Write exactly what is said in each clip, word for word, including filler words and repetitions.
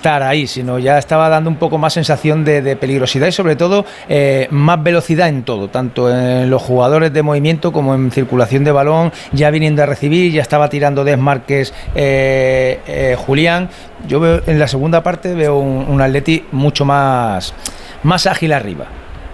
estar ahí, sino ya estaba dando un poco más sensación de, de peligrosidad y sobre todo eh, más velocidad en todo, tanto en los jugadores de movimiento como en circulación de balón, ya viniendo a recibir, ya estaba tirando desmarques eh, eh, Julián. Yo veo en la segunda parte veo un, un Atleti mucho más, más ágil arriba.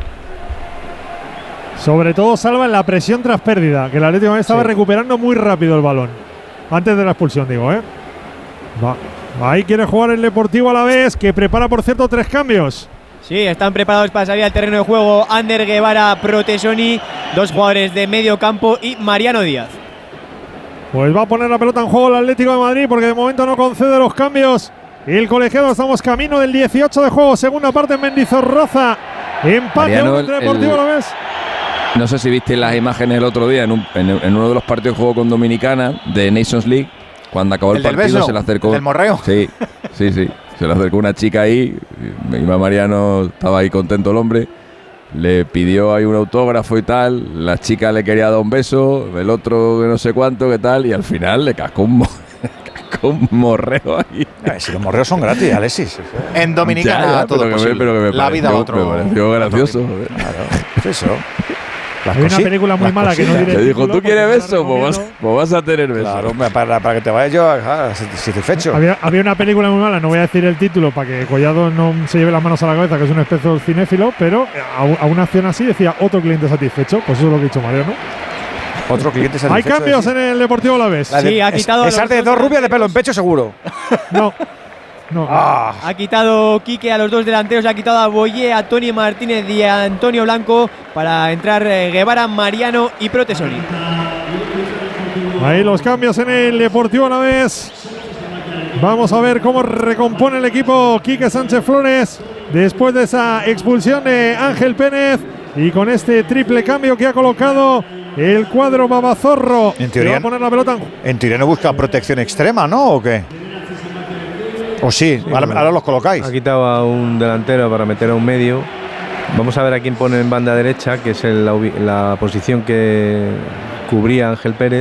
Sobre todo salva en la presión tras pérdida, que el Atlético estaba sí. recuperando muy rápido el balón. Antes de la expulsión, digo, ¿eh? Va. Ahí quiere jugar el Deportivo Alavés, que prepara, por cierto, tres cambios. Sí, están preparados para salir al terreno de juego Ander Guevara, Protesoni, dos jugadores de medio campo y Mariano Díaz. Pues va a poner la pelota en juego el Atlético de Madrid, porque de momento no concede los cambios. El colegiado, estamos camino del dieciocho de juego, segunda parte en Mendizorroza. Empate entre Deportivo Alavés. No sé si viste las imágenes el otro día en, un, en, en uno de los partidos de juego con Dominicana de Nations League, cuando acabó el, el partido se le acercó. ¿El morreo? Sí, sí, sí. Se le acercó una chica ahí, Ima Mariano estaba ahí contento el hombre, le pidió ahí un autógrafo y tal, la chica le quería dar un beso, el otro no sé cuánto, qué tal, y al final le cascó un, mo cascó un morreo ahí. Ay, si los morreos son gratis, Alexis. En Dominicana ya, ya, todo pero posible. Me, pero que me la pareció, vida a otro. Me pareció gracioso. Claro, eso. Hay una película muy mala que no diré. Le dijo, ¿tú quieres beso? Pues vas, pues vas a tener beso. Claro, para, para que te vayas yo a satisfecho. Había, había una película muy mala, no voy a decir el título para que Collado no se lleve las manos a la cabeza, que es un especie de cinéfilo, pero a, a una acción así decía otro cliente satisfecho. Pues eso es lo que ha dicho Mario, ¿no? Otro cliente satisfecho. Hay cambios en el Deportivo Alavés. Sí, ha quitado. Es, es de dos rubias de pelo en pecho, seguro. No. No. Ah. Ha quitado Quique a los dos delanteros, ha quitado a Boyé, a Tony Martínez y a Antonio Blanco para entrar eh, Guevara, Mariano y Protesoni. Ahí los cambios en el Deportivo Alavés. Vamos a ver cómo recompone el equipo Quique Sánchez Flores después de esa expulsión de Ángel Pénez y con este triple cambio que ha colocado el cuadro Babazorro. En teoría, va a poner la pelota en... en teoría no busca protección extrema, ¿no? ¿O qué? ¿O sí? sí ahora, ahora los colocáis. Ha quitado a un delantero para meter a un medio. Vamos a ver a quién pone en banda derecha, que es el, la, la posición que cubría Ángel Pérez,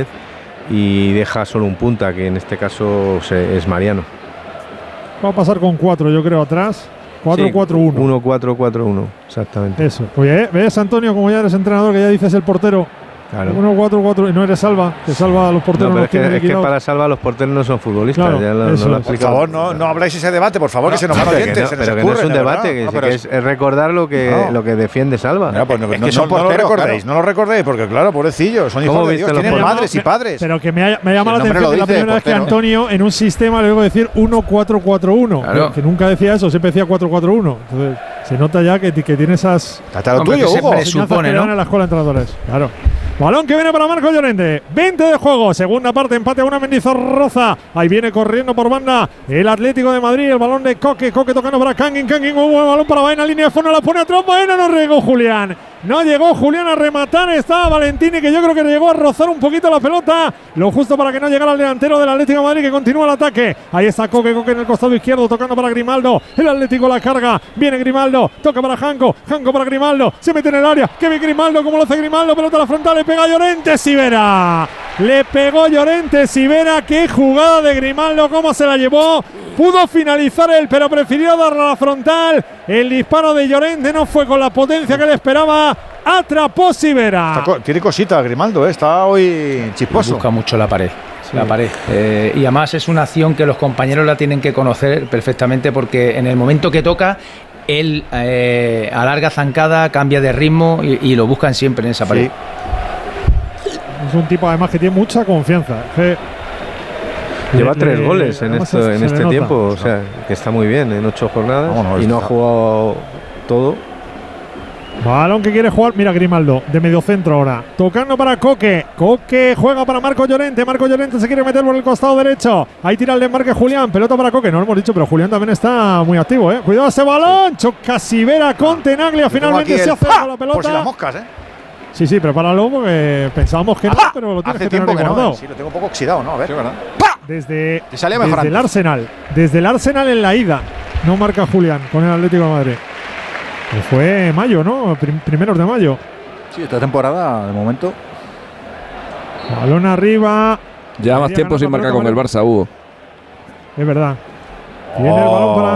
y deja solo un punta, que en este caso se, es Mariano. Va a pasar con cuatro, yo creo, atrás. cuatro cuatro uno. uno cuatro cuatro uno, exactamente. Eso. Oye, ¿ves, Antonio, como ya eres entrenador, que ya dices el portero? Claro. uno cuatro cuatro y no eres Salva, que Salva a los porteros. No, pero no es, que, es que para Salva los porteros no son futbolistas. Claro, ya lo, eso no lo es. Por favor, no, no habláis ese debate, por favor, no, que se nos van oyentes. No, se pero nos que ocurre, no es un debate, que, no, que es, es recordar lo que, no. lo que defiende Salva. No, pues no, es no, que no, no lo recordéis, claro. no lo recordéis, porque claro, pobrecillos, son hijos de Dios, tienen madres y padres. Pero que me ha, me ha llamado la atención que la primera vez que Antonio en un sistema le debo decir uno cuatro cuatro uno, claro. que nunca decía eso, siempre decía cuatro cuatro uno. Entonces se nota ya que, que tiene esas. Claro, tuyo, Hugo. Presupone, ¿no? En la escuela de entrenadores. Claro. Balón que viene para Marco Llorente. veinte de juego. Segunda parte. Empate a una Mendizorroza. Ahí viene corriendo por banda el Atlético de Madrid. El balón de Coque. Coque tocando para Kangin. Kangin. Un buen balón para Baena. Línea de fondo. La pone atrás. Baena. No llegó Julián. No llegó Julián a rematar. Estaba Valentini, que yo creo que llegó a rozar un poquito la pelota. Lo justo para que no llegara el delantero del Atlético de Madrid, que continúa el ataque. Ahí está Coque. Coque en el costado izquierdo. Tocando para Grimaldo. El Atlético la carga. Viene Grimaldo. Toca para Janko. Janko para Grimaldo. Se mete en el área. Que ve Grimaldo. Como lo hace Grimaldo. Pelota a la frontal. Le pega a Llorente Sivera. Le pegó Llorente Sivera. Qué jugada de Grimaldo. Cómo se la llevó. Pudo finalizar él, pero prefirió darle a la frontal. El disparo de Llorente no fue con la potencia que le esperaba. Atrapó Sivera. Co tiene cositas Grimaldo, ¿eh? Está hoy chisposo. Busca mucho la pared. Sí. La pared. Eh, y además es una acción que los compañeros la tienen que conocer perfectamente, porque en el momento que toca, él eh, alarga zancada, cambia de ritmo y, y lo buscan siempre en esa pared. Sí. Es un tipo además que tiene mucha confianza. Eh, Lleva le, tres le, goles en, esto, en este tiempo, o sea, que está muy bien en ocho jornadas. No, no, y no ha jugado todo. Balón que quiere jugar, mira Grimaldo, de medio centro ahora. Tocando para Coque. Coque juega para Marco Llorente. Marco Llorente se quiere meter por el costado derecho. Ahí tira el desmarque Julián. Pelota para Coque. No lo hemos dicho, pero Julián también está muy activo, ¿eh? Cuidado ese balón. Choca Sivera con Tenaglia. Finalmente se hace con la pelota. Por si las moscas, ¿eh? Sí, sí, prepáralo porque pensábamos que no, ¡Ah! pero lo tienes Hace que tener tiempo que guardado. no, sí, lo tengo un poco oxidado, ¿no? A ver. Sí, ¿verdad? Desde, Te salía mejor desde el Arsenal. Desde el Arsenal en la ida. No marca Julián con el Atlético de Madrid. Pues fue mayo, ¿no? Prim primeros de mayo. Sí, esta temporada, de momento. Balón arriba. Ya más tiempo sin marcar con el Barça, Hugo. Es verdad. Viene oh. el balón para